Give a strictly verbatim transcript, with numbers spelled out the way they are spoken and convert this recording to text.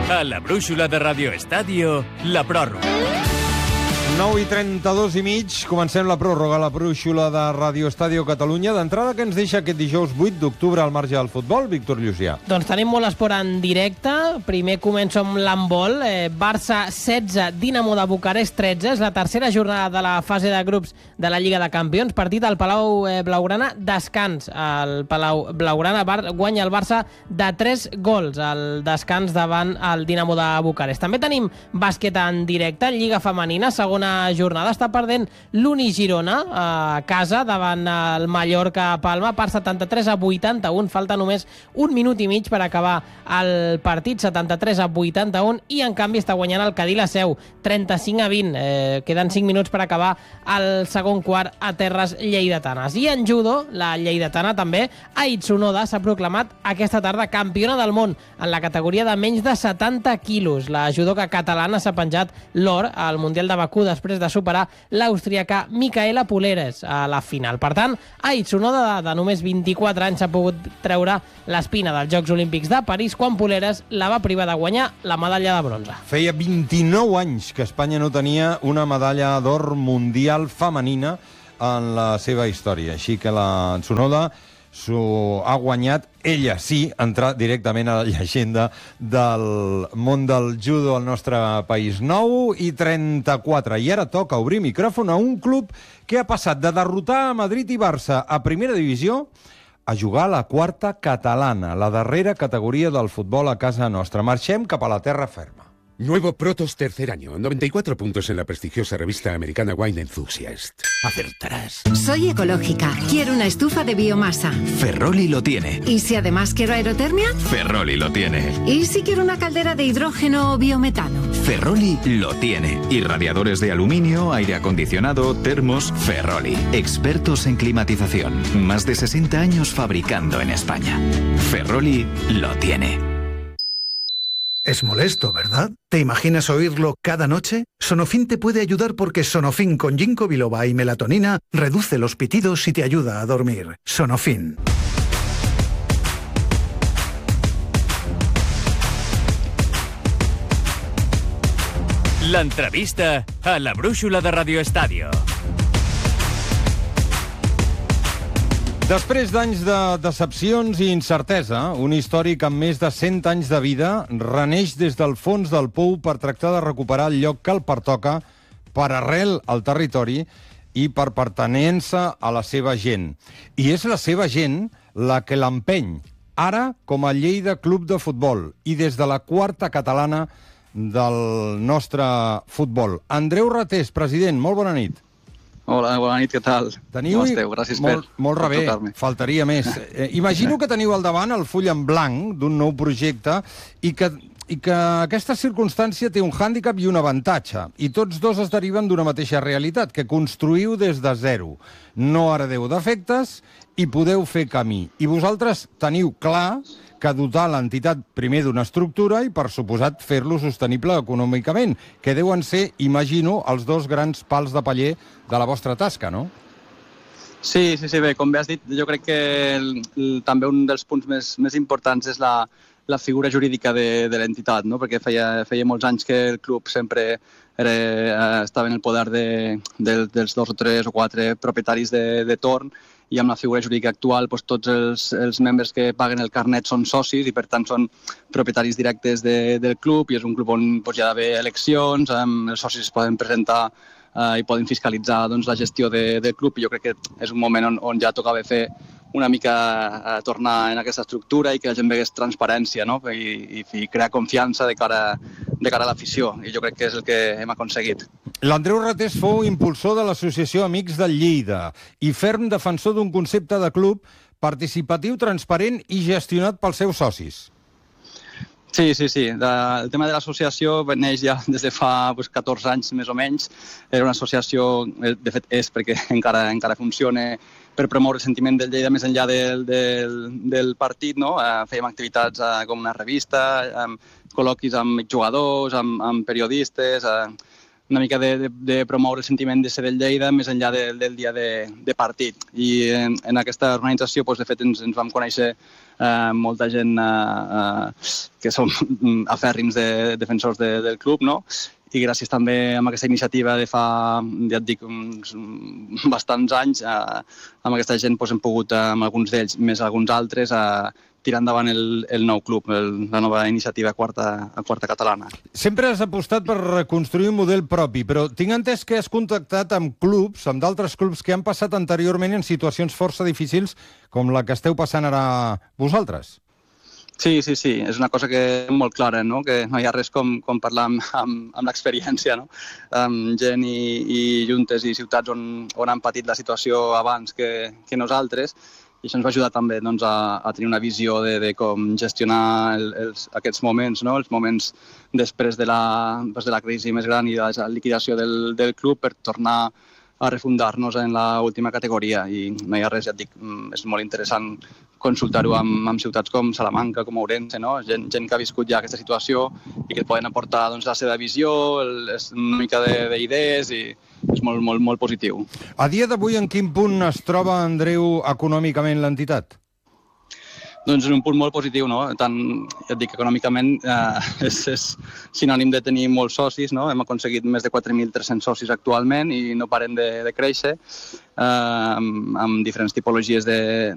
A la brúixola de Radio Estadio, la pròrroga. nou i trenta-dos i mig, comencem la pròrroga a la brúixola de Radio Estadio Catalunya. D'entrada, que ens deixa aquest dijous vuit d'octubre al marge del futbol, Víctor Llucià? Doncs tenim molt esport en directe. Primer començo amb l'handbol. Eh, Barça setze, Dinamo de Bucarest tretze. És la tercera jornada de la fase de grups de la Lliga de Campions. Partit al Palau eh, Blaugrana, descans. El Palau Blaugrana bar, guanya el Barça de tres gols al descans davant el Dinamo de Bucarest. També tenim bàsquet en directe, Lliga Femenina, segona jornada. Està perdent l'Uni Girona a casa davant el Mallorca Palma per setanta-tres a vuitanta-un. Falta només un minut i mig per acabar el partit, setanta-tres a vuitanta-un, i en canvi està guanyant el Cadí la Seu, trenta-cinc a vint. Eh, queden cinc minuts per acabar el segon quart a terres lleidatanes. I en judo, la lleidatana també, Ait Tsunoda s'ha proclamat aquesta tarda campiona del món en la categoria de menys de setanta quilos. La judoka catalana s'ha penjat l'or al Mundial de Bakú després de superar l'austríaca Micaela Poleres a la final. Per tant, Ait Tsunoda, de, de només vint-i-quatre anys, s'ha pogut treure l'espina dels Jocs Olímpics de París quan Poleres la va privar de guanyar la medalla de bronze. Feia vint-i-nou anys que Espanya no tenia una medalla d'or mundial femenina en la seva història. Així que la Tsunoda s'ho ha guanyat, ella sí, entrar directament a la llegenda del món del judo al nostre país. nou i trenta-quatre. I ara toca obrir micròfon a un club que ha passat de derrotar a Madrid i Barça a primera divisió a jugar a la quarta catalana, la darrera categoria del futbol a casa nostra. Marxem cap a la terra ferma. Nuevo Protos tercer año, noventa y cuatro puntos en la prestigiosa revista americana Wine Enthusiast. Acertarás. Soy ecológica. Quiero una estufa de biomasa. Ferroli lo tiene. ¿Y si además quiero aerotermia? Ferroli lo tiene. ¿Y si quiero una caldera de hidrógeno o biometano? Ferroli lo tiene. Y radiadores de aluminio, aire acondicionado, termos. Ferroli. Expertos en climatización. Más de sesenta años fabricando en España. Ferroli lo tiene. Es molesto, ¿verdad? ¿Te imaginas oírlo cada noche? Sonofin te puede ayudar porque Sonofin con ginkgo biloba y melatonina reduce los pitidos y te ayuda a dormir. Sonofin. L'entrevista a la brúixola de Radio Estadio. Després d'anys de decepcions i incertesa, un històric amb més de cent anys de vida reneix des del fons del pou per tractar de recuperar el lloc que el pertoca per arrel al territori i per pertenença a la seva gent. I és la seva gent la que l'empeny, ara com a Lleida Club de Futbol i des de la quarta catalana del nostre futbol. Andreu Ratés, president, molt bona nit. Hola, bona nit, què tal? Teniu... Com esteu? Gràcies molt, per, molt per rebé, trucar-me. faltaria més. Eh, imagino que teniu al davant el full en blanc d'un nou projecte i que, i que aquesta circumstància té un hàndicap i un avantatge. I tots dos es deriven d'una mateixa realitat, que construïu des de zero. No heredeu defectes i podeu fer camí. I vosaltres teniu clar que dotar l'entitat primer d'una estructura i, per suposat, fer-lo sostenible econòmicament, que deuen ser, imagino, els dos grans pals de paller de la vostra tasca, no? Sí, sí, sí, bé, com bé has dit, jo crec que el, el, també un dels punts més, més importants és la, la figura jurídica de, de l'entitat, no? Perquè feia, feia molts anys que el club sempre era, eh, estava en el poder de, de, dels dos o tres o quatre propietaris de, de torn, i amb la figura jurídica actual doncs, tots els, els membres que paguen el carnet són socis i per tant són propietaris directes de, del club, i és un club on doncs, hi ha d'haver eleccions, amb, els socis es poden presentar eh, i poden fiscalitzar doncs, la gestió de, del club, i jo crec que és un moment on, on ja tocava fer una mica a tornar en aquesta estructura i que la gent vegués transparència, no? I, i, i crear confiança de cara, de cara a l'afició, i jo crec que és el que hem aconseguit. L'Andreu Ratés fou impulsor de l'associació Amics del Lleida i ferm defensor d'un concepte de club participatiu, transparent i gestionat pels seus socis. Sí, sí, sí. El tema de l'associació neix ja des de fa pues, catorze anys, més o menys. Era una associació, de fet és perquè encara encara funciona, per promoure el sentiment del Lleida més enllà del, del, del partit, no? Eh, fèiem activitats eh, com una revista, amb col·loquis amb jugadors, amb, amb periodistes, eh, una mica de, de, de promoure el sentiment de ser del Lleida més enllà de, del dia de, de partit. I en, en aquesta organització, doncs, de fet, ens, ens vam conèixer eh, molta gent eh, eh, que som afèrrims de defensors de, del club, no? I gràcies també a aquesta iniciativa de fa, ja et dic, uns bastants anys, eh, amb aquesta gent doncs, hem pogut, eh, amb alguns d'ells, més alguns altres, eh, tirar endavant el, el nou club, el, la nova iniciativa quarta, quarta catalana. Sempre has apostat per reconstruir un model propi, però tinc entès que has contactat amb clubs, amb d'altres clubs que han passat anteriorment en situacions força difícils com la que esteu passant ara vosaltres. Sí, sí, sí, és una cosa que és molt clara, no? Que no hi ha res com, com parlar amb, amb, amb l'experiència, no? Amb gent i, i juntes i ciutats on, on han patit la situació abans que, que nosaltres, i això ens va ajudar també doncs, a, a tenir una visió de, de com gestionar el, els, aquests moments, no? Els moments després de la, doncs de la crisi més gran i de la liquidació del, del club per tornar a refundar-nos en l'última categoria. I no hi ha res, ja et dic, és molt interessant consultar-ho amb, amb ciutats com Salamanca, com Ourense, no? Gent, gent que ha viscut ja aquesta situació i que poden aportar doncs, la seva visió, el, una mica d'idees i és molt, molt, molt positiu. A dia d'avui, en quin punt es troba, Andreu, econòmicament l'entitat? Doncs en un punt molt positiu, no? Tant, ja et dic, econòmicament eh, és, és sinònim de tenir molts socis, no? Hem aconseguit més de quatre mil tres-cents socis actualment i no paren de, de créixer eh, amb, amb diferents tipologies de,